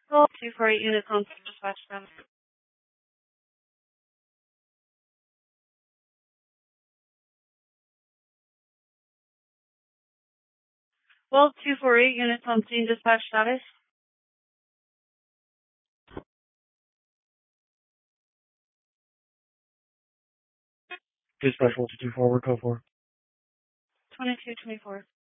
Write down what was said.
Well, 248 units on dispatch status. Well, 248 units on scene dispatch status. Dispatch 124, code 4. 2224.